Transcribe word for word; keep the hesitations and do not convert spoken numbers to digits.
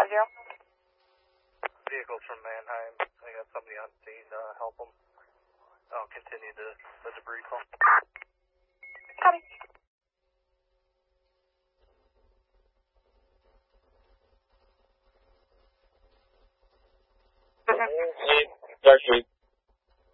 five zero. Vehicles from Manheim. I got somebody on scene to uh, help them. I'll continue the, the debris call. Copy. Hey, Dark Street.